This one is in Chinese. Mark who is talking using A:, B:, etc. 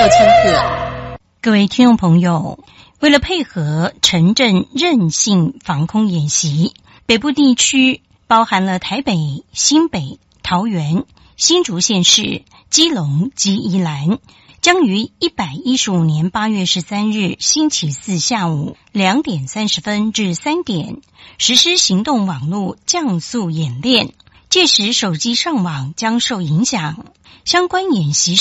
A: 千赫。
B: 各位听众朋友，为了配合城镇韧性防空演习，北部地区包含了台北、新北、桃园、新竹县市、基隆及宜兰，将于115年8月13日星期四下午2点30分至3点实施行动网络降速演练，届时手机上网将受影响。相关演习